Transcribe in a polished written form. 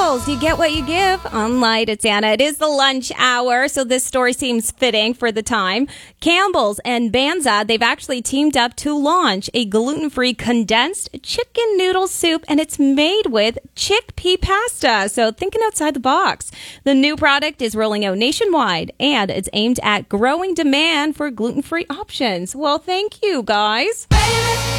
Campbell's, you get what you give on Light. It's Anna. It is the lunch hour, so this story seems fitting for the time. Campbell's and Banza, they've actually teamed up to launch a gluten-free condensed chicken noodle soup, and it's made with chickpea pasta. So thinking outside the box. The new product is rolling out nationwide, and it's aimed at growing demand for gluten-free options. Well, thank you, guys.